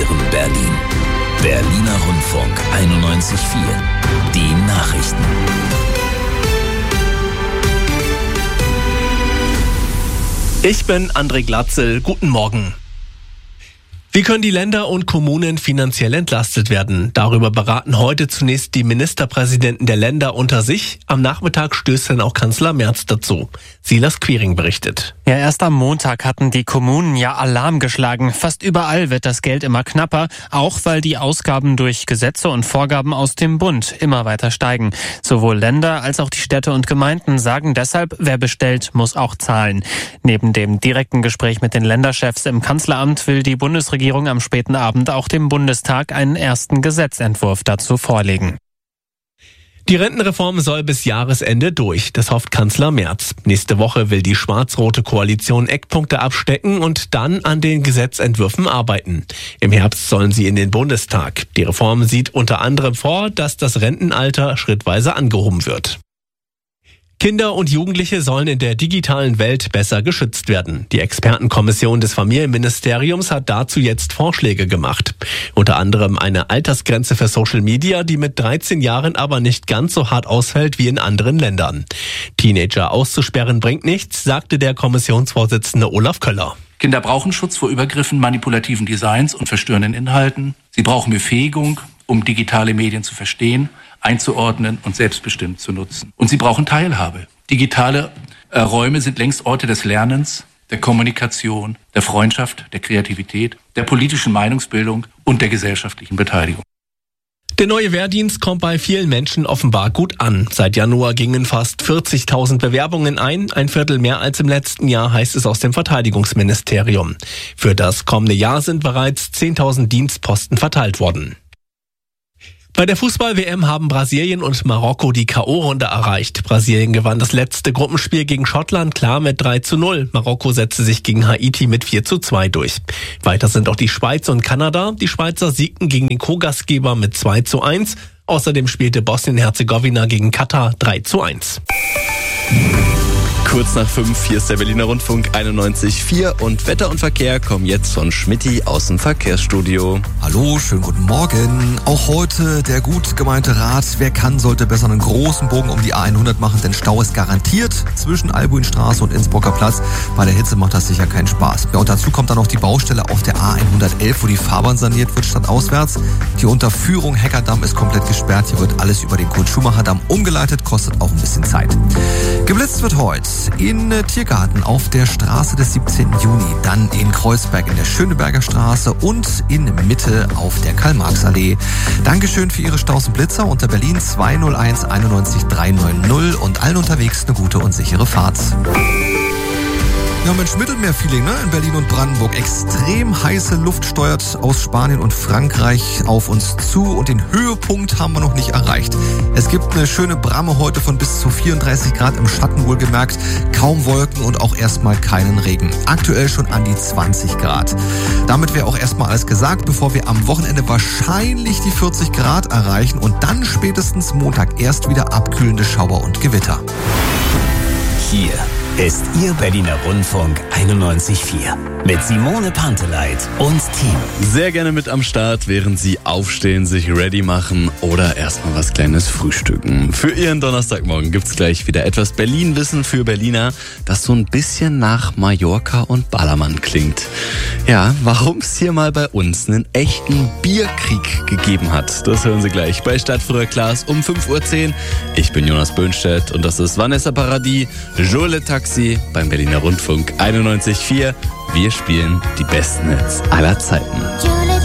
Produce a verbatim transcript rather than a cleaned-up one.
präsentieren Berlin. Berliner Rundfunk einundneunzig Komma vier. Die Nachrichten. Ich bin André Glatzel. Guten Morgen. Wie können die Länder und Kommunen finanziell entlastet werden? Darüber beraten heute zunächst die Ministerpräsidenten der Länder unter sich. Am Nachmittag stößt dann auch Kanzler Merz dazu. Silas Quiring berichtet. Ja, erst am Montag hatten die Kommunen ja Alarm geschlagen. Fast überall wird das Geld immer knapper, auch weil die Ausgaben durch Gesetze und Vorgaben aus dem Bund immer weiter steigen. Sowohl Länder als auch die Städte und Gemeinden sagen deshalb, wer bestellt, muss auch zahlen. Neben dem direkten Gespräch mit den Länderchefs im Kanzleramt will die Bundesregierung am späten Abend auch dem Bundestag einen ersten Gesetzentwurf dazu vorlegen. Die Rentenreform soll bis Jahresende durch, das hofft Kanzler Merz. Nächste Woche will die schwarz-rote Koalition Eckpunkte abstecken und dann an den Gesetzentwürfen arbeiten. Im Herbst sollen sie in den Bundestag. Die Reform sieht unter anderem vor, dass das Rentenalter schrittweise angehoben wird. Kinder und Jugendliche sollen in der digitalen Welt besser geschützt werden. Die Expertenkommission des Familienministeriums hat dazu jetzt Vorschläge gemacht. Unter anderem eine Altersgrenze für Social Media, die mit dreizehn Jahren aber nicht ganz so hart ausfällt wie in anderen Ländern. Teenager auszusperren bringt nichts, sagte der Kommissionsvorsitzende Olaf Köller. Kinder brauchen Schutz vor Übergriffen, manipulativen Designs und verstörenden Inhalten. Sie brauchen Befähigung, um digitale Medien zu verstehen, einzuordnen und selbstbestimmt zu nutzen. Und sie brauchen Teilhabe. Digitale äh, Räume sind längst Orte des Lernens, der Kommunikation, der Freundschaft, der Kreativität, der politischen Meinungsbildung und der gesellschaftlichen Beteiligung. Der neue Wehrdienst kommt bei vielen Menschen offenbar gut an. Seit Januar gingen fast vierzigtausend Bewerbungen ein, ein Viertel mehr als im letzten Jahr, heißt es aus dem Verteidigungsministerium. Für das kommende Jahr sind bereits zehntausend Dienstposten verteilt worden. Bei der Fußball-W M haben Brasilien und Marokko die K O-Runde erreicht. Brasilien gewann das letzte Gruppenspiel gegen Schottland klar mit drei zu null. Marokko setzte sich gegen Haiti mit vier zu zwei durch. Weiter sind auch die Schweiz und Kanada. Die Schweizer siegten gegen den Co-Gastgeber mit zwei zu eins. Außerdem spielte Bosnien-Herzegowina gegen Katar drei zu eins. Kurz nach fünf, hier ist der Berliner Rundfunk einundneunzig Komma vier und Wetter und Verkehr kommen jetzt von Schmitty aus dem Verkehrsstudio. Hallo, schönen guten Morgen. Auch heute der gut gemeinte Rat, wer kann, sollte besser einen großen Bogen um die A hundert machen, denn Stau ist garantiert zwischen Albuinstraße und Innsbrucker Platz. Bei der Hitze macht das sicher keinen Spaß. Ja, und dazu kommt dann noch die Baustelle auf der A hundertelf, wo die Fahrbahn saniert wird stadtauswärts. Die Unterführung Heckerdamm ist komplett gesperrt. Hier wird alles über den Kurt-Schumacher-Damm umgeleitet, kostet auch ein bisschen Zeit. Geblitzt wird heute in Tiergarten auf der Straße des siebzehnten Juni, dann in Kreuzberg in der Schöneberger Straße und in Mitte auf der Karl-Marx-Allee. Dankeschön für Ihre Staus und Blitzer unter Berlin zwei null eins einundneunzig dreihundertneunzig und allen unterwegs eine gute und sichere Fahrt. Ja, Mensch, Mittelmeer-Feeling, ne? In Berlin und Brandenburg. Extrem heiße Luft steuert aus Spanien und Frankreich auf uns zu und den Höhepunkt haben wir noch nicht erreicht. Es gibt eine schöne Bramme heute von bis zu vierunddreißig Grad im Schatten, wohlgemerkt. Kaum Wolken und auch erstmal keinen Regen. Aktuell schon an die zwanzig Grad. Damit wäre auch erstmal alles gesagt, bevor wir am Wochenende wahrscheinlich die vierzig Grad erreichen und dann spätestens Montag erst wieder abkühlende Schauer und Gewitter. Hier ist Ihr Berliner Rundfunk einundneunzig Komma vier mit Simone Panteleit und Team. Sehr gerne mit am Start, während Sie aufstehen, sich ready machen oder erstmal was Kleines frühstücken. Für Ihren Donnerstagmorgen gibt's gleich wieder etwas Berlin-Wissen für Berliner, das so ein bisschen nach Mallorca und Ballermann klingt. Ja, warum es hier mal bei uns einen echten Bierkrieg gegeben hat, das hören Sie gleich bei Stadtfrüher Klaas um fünf Uhr zehn. Ich bin Jonas Böhnstedt und das ist Vanessa Paradis, Jolie Taxi beim Berliner Rundfunk einundneunzig Komma vier. Wir spielen die besten Hits aller Zeiten.